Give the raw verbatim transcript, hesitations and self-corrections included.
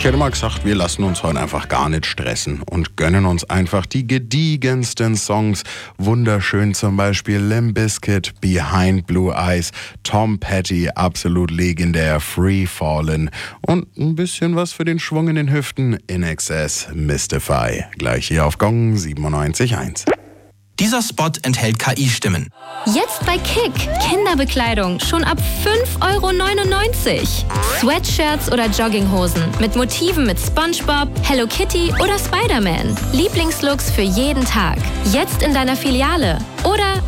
Ich hätte mal gesagt, wir lassen uns heute einfach gar nicht stressen und gönnen uns einfach die gediegensten Songs. Wunderschön zum Beispiel Limp Bizkit, Behind Blue Eyes, Tom Petty, absolut legendär, Free Fallin' und ein bisschen was für den Schwung in den Hüften, In Excess, Mystify. Gleich hier auf Gong siebenundneunzig Komma eins. Dieser Spot enthält K I-Stimmen. Jetzt bei Kick. Kinderbekleidung schon ab fünf Euro neunundneunzig. Sweatshirts oder Jogginghosen mit Motiven mit SpongeBob, Hello Kitty oder Spider-Man. Lieblingslooks für jeden Tag. Jetzt in deiner Filiale. Oder